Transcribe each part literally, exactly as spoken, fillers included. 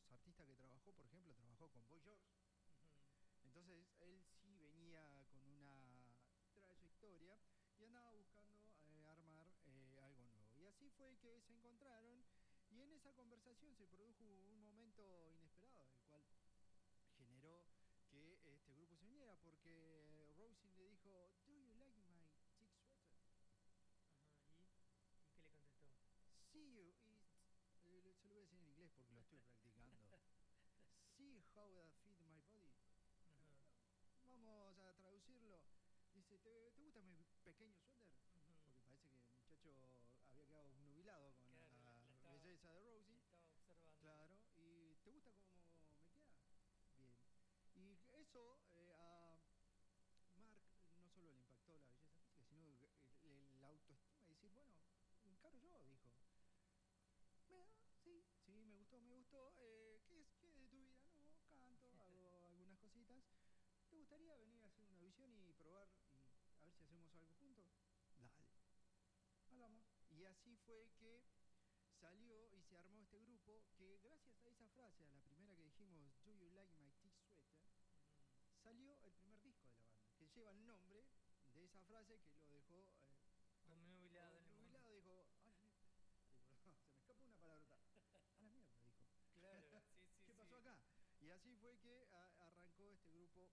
los artistas que trabajó, por ejemplo, trabajó con Boy George. Uh-huh. Entonces él sí venía con una trayectoria y andaba buscando eh, armar eh, algo nuevo. Y así fue que se encontraron y en esa conversación se produjo un momento inesperado, el cual generó que este grupo se uniera, porque Rousing le dijo, "Do you like my thick sweater?" Ajá, ¿y? ¿Y qué le contestó? See you, y eh, se lo voy a decir en inglés porque lo estoy practicando. See how that fit my body. Uh-huh. Vamos a traducirlo. Dice, ¿te, te gusta mi pequeño suéter? Uh-huh. Porque parece que el muchacho había quedado obnubilado con claro, la, la, la estaba, belleza de Rousing. Estaba observando. Claro, y ¿te gusta cómo me queda? Bien. Y eso eh, a Mark no solo le impactó la belleza física, sino el, la autoestima y decir, bueno, encaro yo, dijo. Me, sí, sí, me gustó, me gustó. Eh, ¿qué, es, ¿Qué es de tu vida? No, canto, hago algunas cositas. ¿Te gustaría venir a hacer una audición y probar y a ver si hacemos algo juntos? Dale. Hagamos. Y así fue que salió y se armó este grupo que gracias a esa frase, a la primera que dijimos, "Do you like my thick sweater?", mm. salió el primer disco de la banda, que lleva el nombre de esa frase que lo dejó eh, obnubilado en el momento. Dijo, a la mierda, se me escapa una palabrota. A la mierda, dijo. Claro, sí, sí, ¿Qué pasó sí. acá? Y así fue que a, arrancó este grupo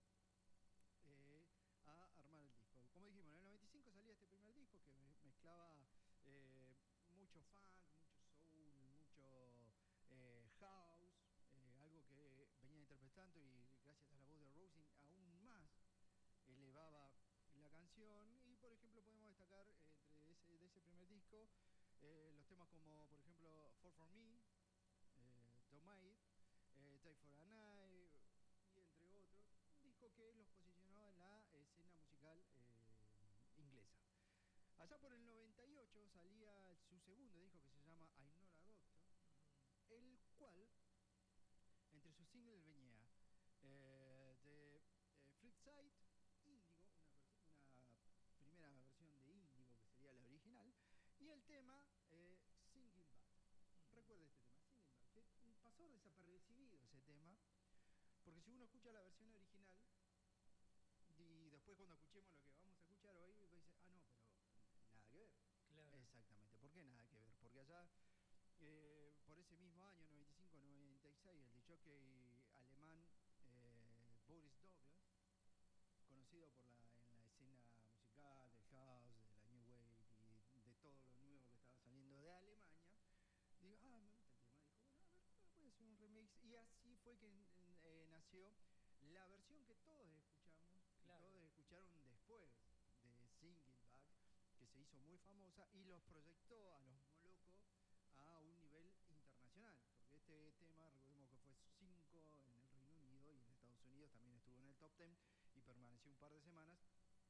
eh, a armar el disco. Como dijimos, en el noventa y cinco salía este primer disco que mezclaba eh, mucho funk, mucho soul, mucho eh, house, eh, algo que venía interpretando y gracias a la voz de Rousing aún más elevaba la canción. Y por ejemplo podemos destacar eh, entre ese, de ese primer disco eh, los temas como por ejemplo For For Me, eh, Don't Mind, eh, Take For A Night y entre otros, un disco que los posicionó en la escena musical eh, inglesa. Allá por el noventa y ocho salía su segundo disco que se llama I'm Not a Doctor, el cual entre sus singles venía eh, de eh, Flipside, Índigo, una, una primera versión de Índigo que sería la original, y el tema eh, Singing Bad. Recuerda este tema, Singing Bad, que pasó desapercibido ese tema, porque si uno escucha la versión original y después cuando escuchemos lo que vamos a escuchar hoy, dice, ah no, pero nada que ver. Claro. Exactamente, ¿por qué nada que ver? Porque allá Eh, por ese mismo año, noventa y cinco noventa y seis, el jockey alemán eh, Boris Douglas, conocido por la, en la escena musical del house, de la new wave y de todo lo nuevo que estaba saliendo de Alemania, dijo, ah, me gusta el tema, dijo, bueno, a ver, voy a hacer un remix. Y así fue que eh, nació la versión que todos escuchamos, claro. y todos escucharon después de Singing Back, que se hizo muy famosa y los proyectó a los Molocos a un nivel internacional, porque este tema, recordemos que fue cinco en el Reino Unido y en Estados Unidos también estuvo en el top ten y permaneció un par de semanas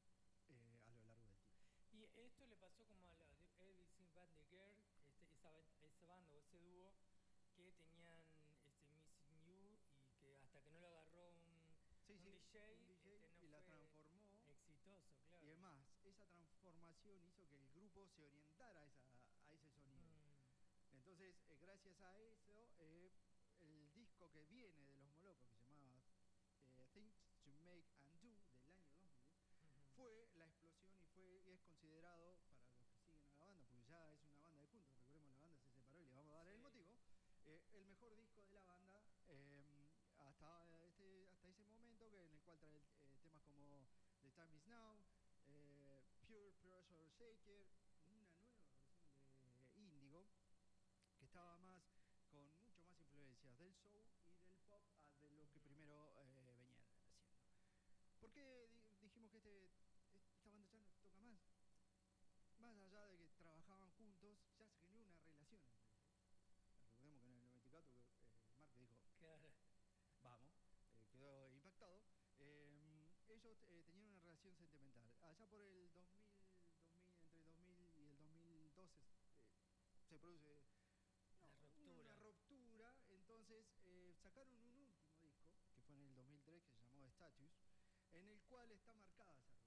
eh, a lo largo del tiempo. Y esto le pasó como a la de Everything But The Girl, este, esa, esa banda o ese dúo que tenían este, Missing You y que hasta que no lo agarró un, sí, un sí, D J, un D J este, no y la fue transformó exitoso, claro. Y además, esa transformación hizo que el grupo se orientara a, esa, a ese sonido. Mm. Entonces, eh, gracias a eso, eh, el disco que viene de Los Molocos, que se llamaba eh, Things to Make and Do, del año dos mil, uh-huh. fue la explosión y fue y es considerado, para los que siguen a la banda, porque ya es una banda de culto, recordemos la banda se separó y le vamos a dar sí. el motivo, eh, el mejor disco de la banda eh, hasta, este, hasta ese momento, que en el cual trae eh, temas como The Time Is Now, eh, Pure Pressure Shaker, una nueva versión de Índigo, que estaba más con mucho más influencias del soul y del pop a de lo que primero eh, venían haciendo. ¿Por qué di dijimos que este, esta banda ya no toca más? Más allá de que trabajaban juntos, ya se generó una relación entre ellos. Recordemos que en el noventa y cuatro eh, Mark dijo, claro. vamos, eh, quedó impactado. Eh, ellos eh, tenían una relación sentimental. Allá por el dos mil, dos mil entre el dos mil y el dos mil doce eh, se produce no, una ruptura. Una ruptura. Entonces eh, sacaron un último disco, que fue en el dos mil tres, que se llamó Status, en el cual está marcada esa